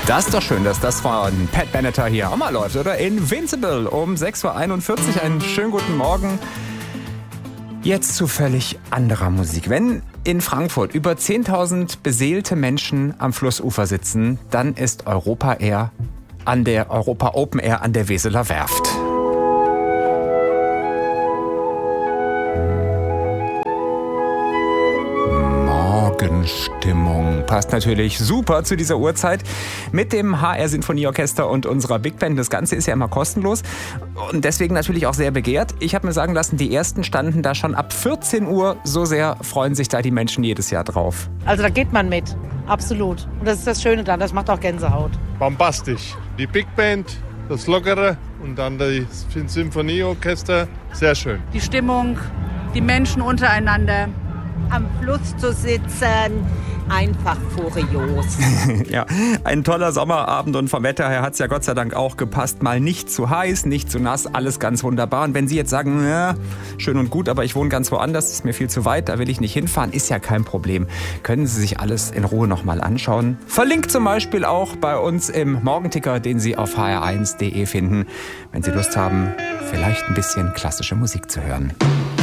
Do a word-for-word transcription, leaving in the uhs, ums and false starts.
Das ist doch schön, dass das von Pat Benatar hier auch mal läuft, oder? Invincible um sechs Uhr einundvierzig. Einen schönen guten Morgen. Jetzt zu völlig anderer Musik. Wenn in Frankfurt über zehntausend beseelte Menschen am Flussufer sitzen, dann ist Europa Air an der Europa Open Air an der Weseler Werft. Morgenstimmung. Passt natürlich super zu dieser Uhrzeit mit dem H R Sinfonieorchester und unserer Big Band. Das Ganze ist ja immer kostenlos und deswegen natürlich auch sehr begehrt. Ich habe mir sagen lassen, die ersten standen da schon ab vierzehn Uhr. So sehr freuen sich da die Menschen jedes Jahr drauf. Also da geht man mit, absolut. Und das ist das Schöne daran, das macht auch Gänsehaut. Bombastisch. Die Big Band, das Lockere und dann das Sinfonieorchester, sehr schön. Die Stimmung, die Menschen untereinander. Am Fluss zu sitzen, einfach furios. Ja, ein toller Sommerabend und vom Wetter her hat es ja Gott sei Dank auch gepasst. Mal nicht zu heiß, nicht zu nass, alles ganz wunderbar. Und wenn Sie jetzt sagen, ja, schön und gut, aber ich wohne ganz woanders, ist mir viel zu weit, da will ich nicht hinfahren, ist ja kein Problem. Können Sie sich alles in Ruhe nochmal anschauen. Verlinkt zum Beispiel auch bei uns im Morgenticker, den Sie auf h r eins punkt d e finden, wenn Sie Lust haben, vielleicht ein bisschen klassische Musik zu hören.